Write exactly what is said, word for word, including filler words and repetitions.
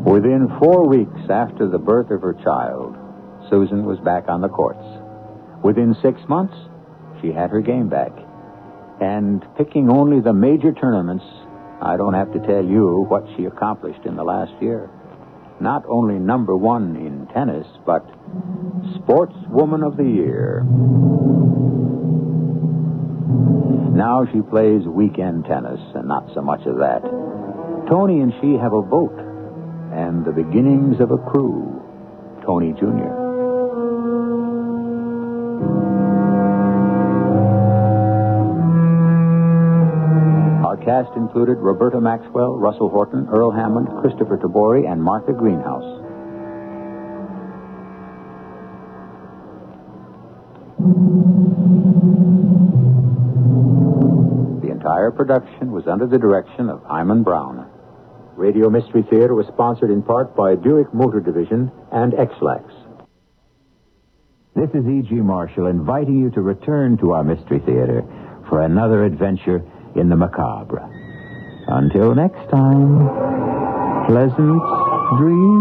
Within four weeks after the birth of her child, Susan was back on the courts. Within six months, she had her game back. And picking only the major tournaments, I don't have to tell you what she accomplished in the last year. Not only number one in tennis, but Sportswoman of the Year. Now she plays weekend tennis, and not so much of that. Tony and she have a boat, and the beginnings of a crew. Tony Junior Our cast included Roberta Maxwell, Russell Horton, Earl Hammond, Christopher Tabori, and Martha Greenhouse. The entire production was under the direction of Hyman Brown. Radio Mystery Theater was sponsored in part by Buick Motor Division and X-Lax. This is E G. Marshall inviting you to return to our Mystery Theater for another adventure in the macabre. Until next time, pleasant dreams.